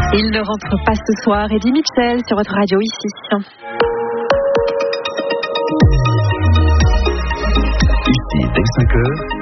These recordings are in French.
Il ne rentre pas ce soir. Eddie Mitchell sur votre radio ici. Ici, dès 5h,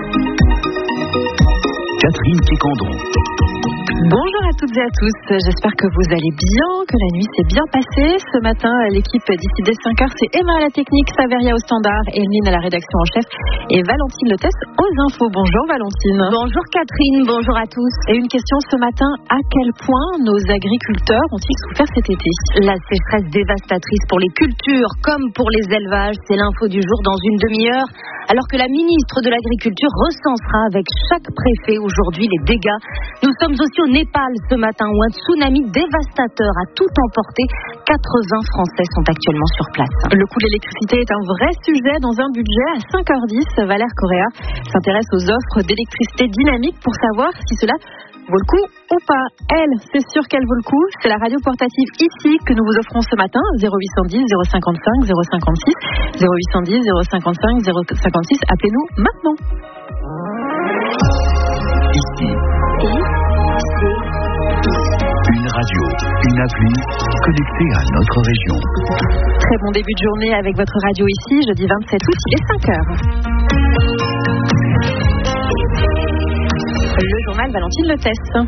Catherine Quécandron. Bonjour à toutes et à tous, j'espère que vous allez bien, que la nuit s'est bien passée. Ce matin, l'équipe d'ici dès 5h, c'est Emma à la technique, Saveria au standard, Emeline à la rédaction en chef et Valentine Lotès aux infos. Bonjour Valentine. Bonjour Catherine, bonjour à tous. Et une question ce matin, à quel point nos agriculteurs ont-ils souffert cet été? La sécheresse dévastatrice pour les cultures comme pour les élevages, c'est l'info du jour dans une demi-heure. Alors que la ministre de l'Agriculture recensera avec chaque préfet aujourd'hui les dégâts. Nous sommes aussi au Népal ce matin où un tsunami dévastateur a tout emporté. 80 Français sont actuellement sur place. Le coût de l'électricité est un vrai sujet dans un budget. À 5h10, Valère Correa s'intéresse aux offres d'électricité dynamique pour savoir si cela vaut le coup ou pas. Elle, c'est sûr qu'elle vaut le coup. C'est la radio portative ici que nous vous offrons ce matin. 0810 055 056 0810 055 056. Appelez-nous maintenant. Ici. Une radio, une appli connectée à notre région. Très bon début de journée avec votre radio ici. Jeudi 27 août, il est 5h. Le journal Valentine Lotès.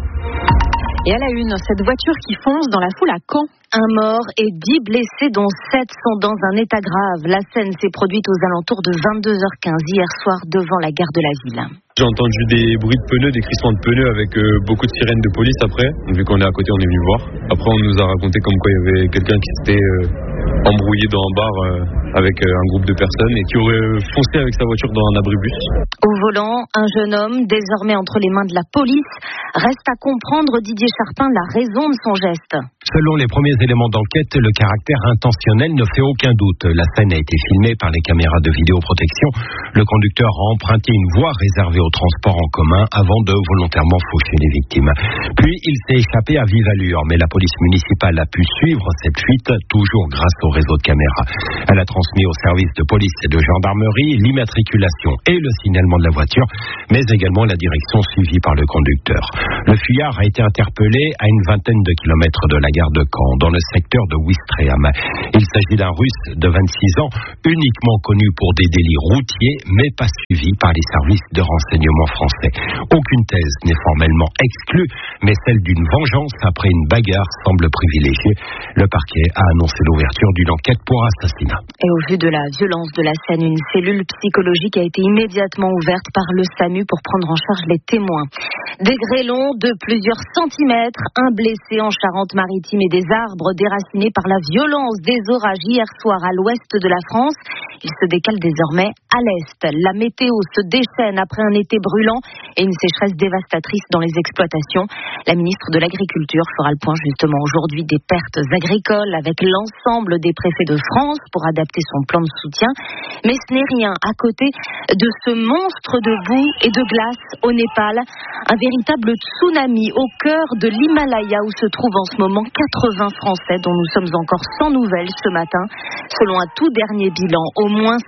Et à la une, cette voiture qui fonce dans la foule à Caen. Un mort et 10 blessés dont 7 sont dans un état grave. La scène s'est produite aux alentours de 22h15 hier soir devant la gare de la ville. J'ai entendu des bruits de pneus, des crissements de pneus avec beaucoup de sirènes de police après. Vu qu'on est à côté, on est venu voir. Après, on nous a raconté comme quoi il y avait quelqu'un qui s'était embrouillé dans un bar avec un groupe de personnes et qui aurait foncé avec sa voiture dans un abribus. Au volant, un jeune homme désormais entre les mains de la police. Reste à comprendre, Didier Charpin, la raison de son geste. Selon les premiers éléments d'enquête, le caractère intentionnel ne fait aucun doute. La scène a été filmée par les caméras de vidéoprotection. Le conducteur a emprunté une voie réservée au transport en commun avant de volontairement faucher les victimes. Puis il s'est échappé à vive allure, mais la police municipale a pu suivre cette fuite, toujours grâce au réseau de caméras. Elle a transmis au service de police et de gendarmerie l'immatriculation et le signalement de la voiture, mais également la direction suivie par le conducteur. Le fuyard a été interpellé à une vingtaine de kilomètres de la gare de Caen, dans le secteur de Ouistreham. Il s'agit d'un Russe de 26 ans, uniquement connu pour des délits routiers, mais pas suivi par les services de renseignement français. Aucune thèse n'est formellement exclue, mais celle d'une vengeance après une bagarre semble privilégiée. Le parquet a annoncé l'ouverture d'une enquête pour assassinat. Et au vu de la violence de la scène, une cellule psychologique a été immédiatement ouverte par le SAMU pour prendre en charge les témoins. Des grêlons de plusieurs centimètres, un blessé en Charente-Maritime et des arbres déracinés par la violence des orages hier soir à l'ouest de la France. Ils se décalent désormais à l'est. La météo se déchaîne après un été brûlant et une sécheresse dévastatrice dans les exploitations. La ministre de l'Agriculture fera le point justement aujourd'hui des pertes agricoles avec l'ensemble des préfets de France pour adapter son plan de soutien. Mais ce n'est rien à côté de ce monstre de boue et de glace au Népal. Un véritable tsunami au cœur de l'Himalaya où se trouvent en ce moment 80 Français dont nous sommes encore sans nouvelles ce matin. Selon un tout dernier bilan, au moins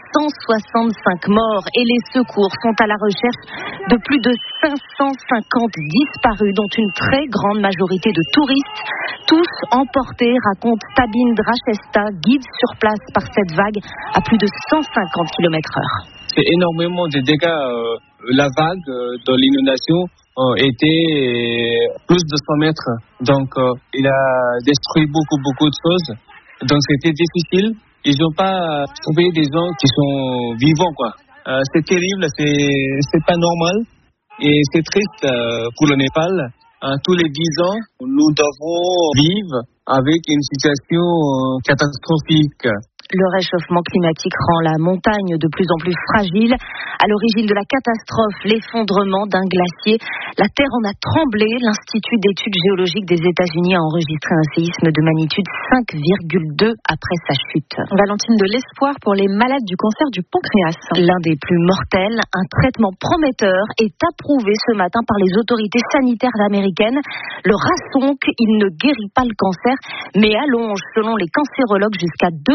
165 morts et les secours sont à la recherche de plus de 550 disparus, dont une très grande majorité de touristes, tous emportés, raconte Tabine Drachesta, guide sur place par cette vague à plus de 150 km/h. C'est énormément de dégâts. La vague de l'inondation était plus de 100 mètres. Donc, il a détruit beaucoup de choses. Donc, c'était difficile. Ils n'ont pas trouvé des gens qui sont vivants, quoi. C'est terrible, c'est pas normal. Et c'est triste pour le Népal. Tous les 10 ans, nous devons vivre avec une situation catastrophique. Le réchauffement climatique rend la montagne de plus en plus fragile. À l'origine de la catastrophe, l'effondrement d'un glacier. La Terre en a tremblé. L'Institut d'études géologiques des États-Unis a enregistré un séisme de magnitude 5,2 après sa chute. Valentine, de l'espoir pour les malades du cancer du pancréas. L'un des plus mortels, un traitement prometteur est approuvé ce matin par les autorités sanitaires américaines. Le Rasonc, il ne guérit pas le cancer, mais allonge, selon les cancérologues, jusqu'à 2 fois plus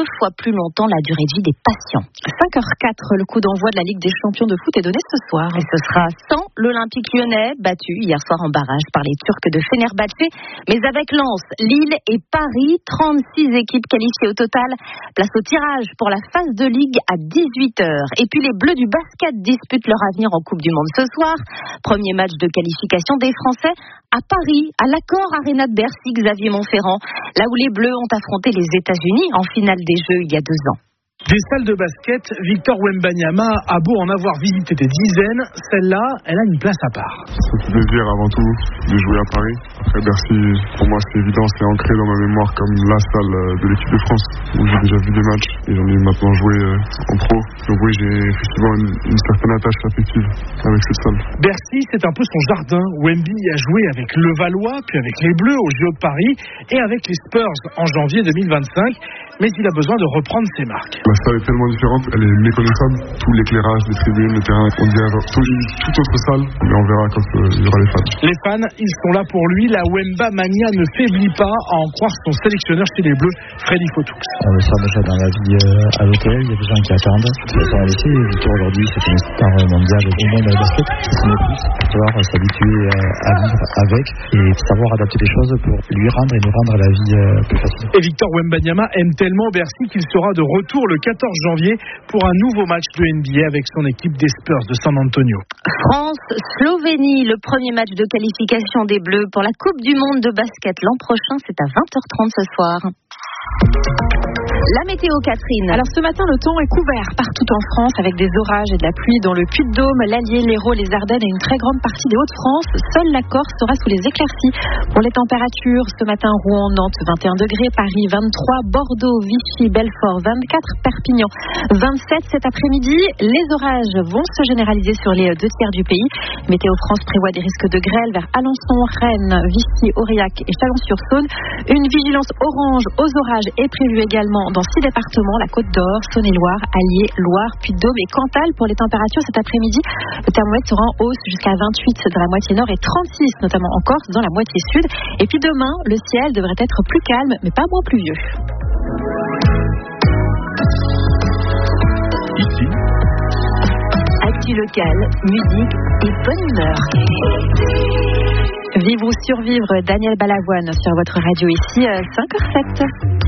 plus longtemps la durée de vie des patients. 5h04, le coup d'envoi de la Ligue des champions de foot est donné ce soir. Et ce sera sans l'Olympique lyonnais, battu hier soir en barrage par les Turcs de Fenerbahçe, mais avec Lens, Lille et Paris, 36 équipes qualifiées au total. Place au tirage pour la phase de Ligue à 18h. Et puis les Bleus du basket disputent leur avenir en Coupe du Monde ce soir. Premier match de qualification des Français à Paris, à l'Accor Arena de Bercy, Xavier Montferrand, là où les Bleus ont affronté les États-Unis en finale des Jeux il y a 2 ans. Des salles de basket, Victor Wembanyama a beau en avoir visité des dizaines, celle-là, elle a une place à part. C'est un plaisir avant tout de jouer à Paris. Après Bercy, pour moi c'est évident, c'est ancré dans ma mémoire comme la salle de l'équipe de France, où j'ai déjà vu des matchs et j'en ai maintenant joué en pro. Donc oui, j'ai effectivement une certaine attache affective avec cette salle. Bercy, c'est un peu son jardin. Wemby a joué avec Levallois, puis avec les Bleus aux JO de Paris et avec les Spurs en janvier 2025, mais il a besoin de reprendre ses marques. La salle est tellement différente, elle est méconnaissable. Tout l'éclairage, les tribunes, le terrain, on dirait toute autre salle, mais on verra quand il y aura les fans. Les fans, ils sont là pour lui. La Wemba Mania ne faiblit pas, à en croire son sélectionneur chez les Bleus, Freddy Fotoux. On le sort déjà dans la vie à l'hôtel, il y a des gens qui attendent. C'est pas laissé. Victor aujourd'hui, c'est une star mondiale au monde de basket. Ce n'est plus savoir s'habituer à vivre avec et savoir adapter les choses pour lui rendre et nous rendre la vie plus facile. Et Victor Wembanyama aime tellement Bercy qu'il sera de retour le 14 janvier pour un nouveau match de NBA avec son équipe des Spurs de San Antonio. France-Slovénie, le premier match de qualification des Bleus pour la Coupe du Monde de basket l'an prochain, c'est à 20h30 ce soir. La météo, Catherine. Alors ce matin, le temps est couvert partout en France avec des orages et de la pluie dans le Puy-de-Dôme, l'Allier, l'Hérault, les Ardennes et une très grande partie des Hauts-de-France. Seule la Corse sera sous les éclaircies. Pour les températures, ce matin, Rouen, Nantes, 21 degrés, Paris, 23, Bordeaux, Vichy, Belfort, 24, Perpignan, 27 cet après-midi. Les orages vont se généraliser sur les 2 tiers du pays. Météo France prévoit des risques de grêle vers Alençon, Rennes, Vichy, Aurillac et Chalon-sur-Saône. Une vigilance orange aux orages est prévue également dans 6 départements, la Côte d'Or, Saône-et-Loire, Allier, Loire, Puy-de-Dôme et Cantal. Pour les températures cet après-midi, le thermomètre sera en hausse jusqu'à 28 dans la moitié nord et 36 notamment en Corse dans la moitié sud. Et puis demain, le ciel devrait être plus calme mais pas moins pluvieux. Ici, Actu locale, musique et bonne humeur. Vivre ou survivre, Daniel Balavoine sur votre radio ici, 5h07.